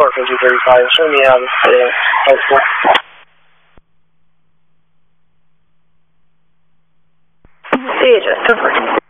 report for 235. Show me how this helpful. See you, Justin.